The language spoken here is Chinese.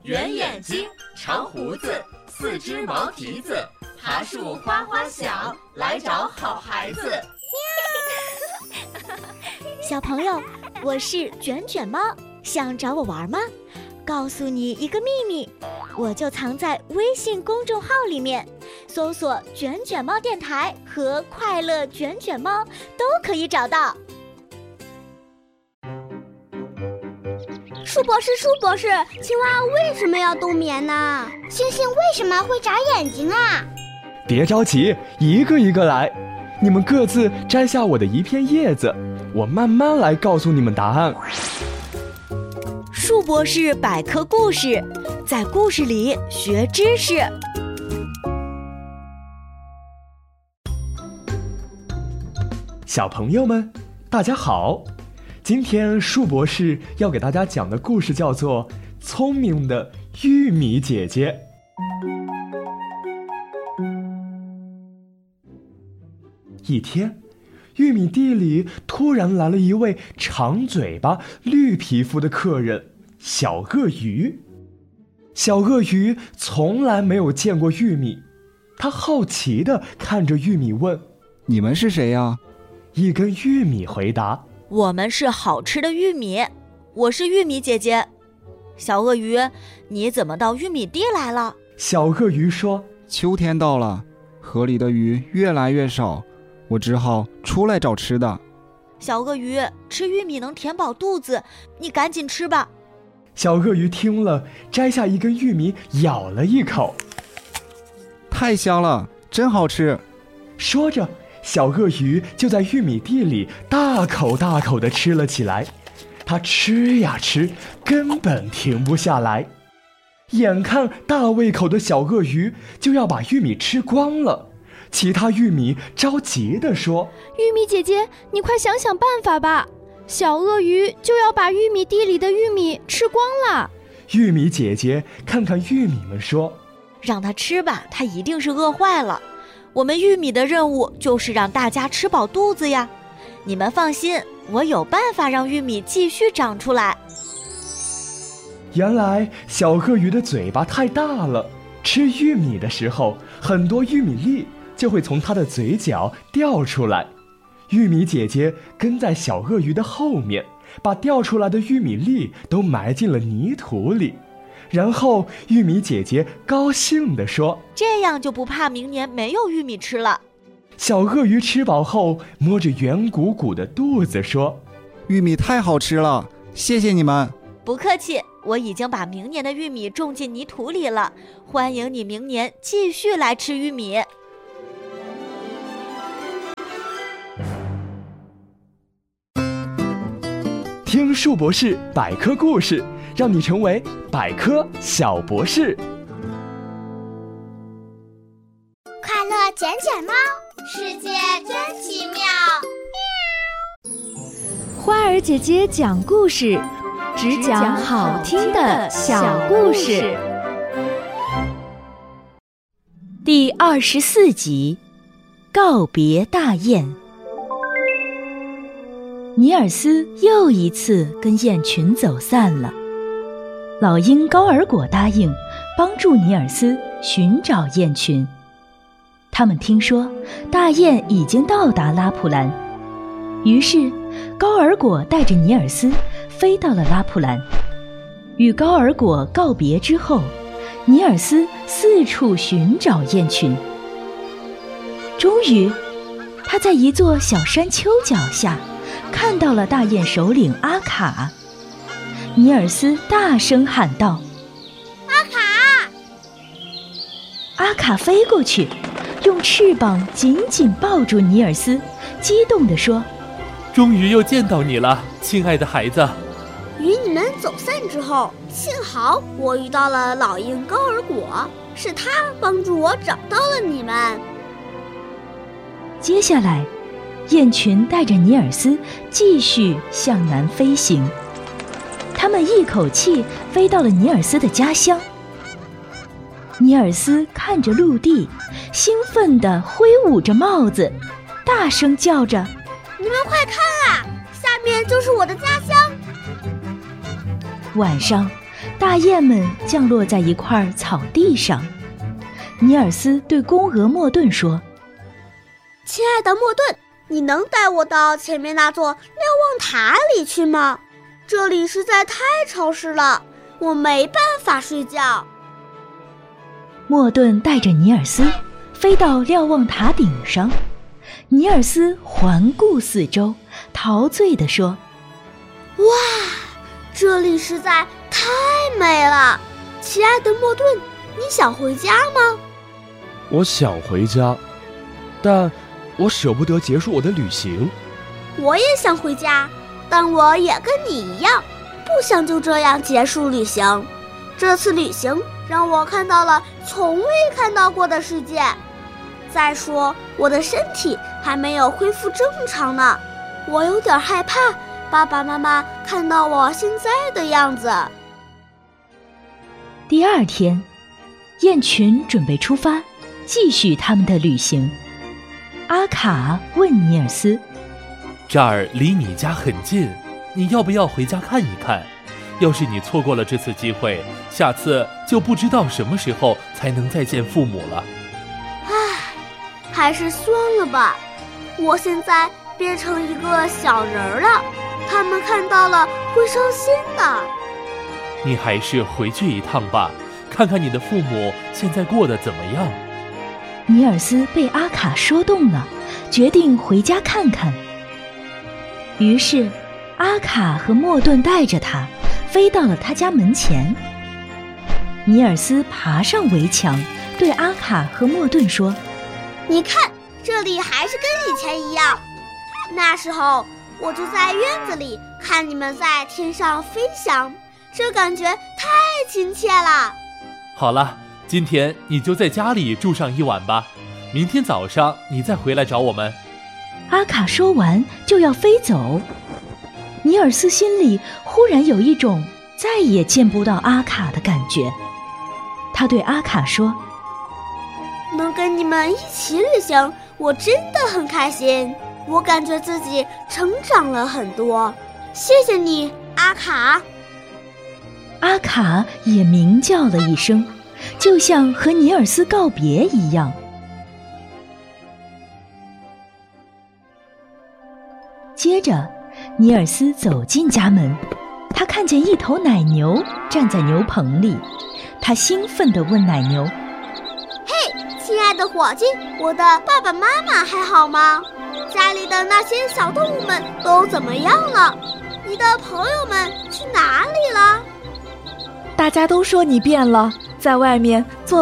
圆眼睛，长胡子，四只毛蹄子，爬树哗哗响，来找好孩子。 小朋友，我是卷卷猫，想找我玩吗？告诉你一个秘密，我就藏在微信公众号里面，搜索卷卷猫电台和快乐卷卷猫都可以找到。 树博士，青蛙为什么要冬眠呢？ 星星为什么会眨眼睛啊？ 别着急，一个一个来，你们各自摘下我的一片叶子，我慢慢来告诉你们答案。 树博士百科故事，在故事里学知识。 小朋友们，大家好，今天树博士要给大家讲的故事叫做《聪明的玉米姐姐》。一天，玉米地里突然来了一位长嘴巴、绿皮肤的客人。小鳄鱼。小鳄鱼从来没有见过玉米，他好奇地看着玉米问： 你们是谁呀？ 一根玉米回答： 我们是好吃的玉米，我是玉米姐姐。小鳄鱼，你怎么到玉米地来了？ 小鳄鱼说： 秋天到了，河里的鱼越来越少，我只好出来找吃的。 小鳄鱼，吃玉米能填饱肚子，你赶紧吃吧。 小鳄鱼听了，摘下一根玉米，咬了一口。 太香了，真好吃。 说着，小鳄鱼就在玉米地里大口大口地吃了起来。它吃呀吃，根本停不下来。眼看大胃口的小鳄鱼就要把玉米吃光了，其他玉米着急地说： 玉米姐姐，你快想想办法吧，小鳄鱼就要把玉米地里的玉米吃光了。 玉米姐姐看看玉米们说： 让它吃吧，它一定是饿坏了。我们玉米的任务就是让大家吃饱肚子呀。你们放心，我有办法让玉米继续长出来。 原来小鳄鱼的嘴巴太大了，吃玉米的时候，很多玉米粒就会从它的嘴角掉出来。玉米姐姐跟在小鳄鱼的后面，把掉出来的玉米粒都埋进了泥土里。然后玉米姐姐高兴地说： 这样就不怕明年没有玉米吃了。 小鳄鱼吃饱后，摸着圆鼓鼓的肚子说： 玉米太好吃了，谢谢你们。 不客气，我已经把明年的玉米种进泥土里了，欢迎你明年继续来吃玉米。 听树博士百科故事，让你成为百科小博士。 快乐卷卷猫，世界真奇妙。 花儿姐姐讲故事，只讲好听的小故事。 第24集，告别大雁。尼尔斯又一次跟雁群走散了。老鹰高尔果答应帮助尼尔斯寻找雁群。他们听说大雁已经到达拉普兰，于是高尔果带着尼尔斯飞到了拉普兰。与高尔果告别之后，尼尔斯四处寻找雁群。终于，他在一座小山丘脚下看到了大雁首领阿卡。尼尔斯大声喊道： 阿卡！ 阿卡飞过去，用翅膀紧紧抱住尼尔斯，激动地说： 终于又见到你了，亲爱的孩子。 与你们走散之后，幸好我遇到了老鹰高尔果，是他帮助我找到了你们。 接下来，雁群带着尼尔斯继续向南飞行。他们一口气飞到了尼尔斯的家乡。尼尔斯看着陆地，兴奋地挥舞着帽子，大声叫着： 你们快看啊，下面就是我的家乡。 晚上， 大雁们降落在一块草地上。尼尔斯对公鹅莫顿说： 亲爱的莫顿，你能带我到前面那座瞭望塔里去吗？这里实在太潮湿了，我没办法睡觉。 莫顿带着尼尔斯飞到瞭望塔顶上。尼尔斯环顾四周，陶醉地说： 哇，这里实在太美了！亲爱的莫顿，你想回家吗？ 我想回家，但我舍不得结束我的旅行。 我也想回家，但我也跟你一样，不想就这样结束旅行。这次旅行让我看到了从未看到过的世界。再说，我的身体还没有恢复正常呢，我有点害怕爸爸妈妈看到我现在的样子。 第二天，雁群准备出发，继续他们的旅行。阿卡问尼尔斯： 这儿离你家很近，你要不要回家看一看？要是你错过了这次机会，下次就不知道什么时候才能再见父母了。 唉，还是算了吧，我现在变成一个小人了，他们看到了会伤心的。 你还是回去一趟吧，看看你的父母现在过得怎么样。 尼尔斯被阿卡说动了，决定回家看看。于是阿卡和莫顿带着他飞到了他家门前。尼尔斯爬上围墙，对阿卡和莫顿说： 你看，这里还是跟以前一样。那时候我就在院子里看你们在天上飞翔，这感觉太亲切了。 好了，今天你就在家里住上一晚吧，明天早上你再回来找我们。 阿卡说完就要飞走。尼尔斯心里忽然有一种再也见不到阿卡的感觉。他对阿卡说： 能跟你们一起旅行，我真的很开心，我感觉自己成长了很多，谢谢你，阿卡。 阿卡也鸣叫了一声，就像和尼尔斯告别一样。接着尼尔斯走进家门，他看见一头奶牛站在牛棚里，他兴奋地问奶牛： 嘿，亲爱的伙计，我的爸爸妈妈还好吗？家里的那些小动物们都怎么样了？你的朋友们去哪里了？ 大家都说你变了，在外面做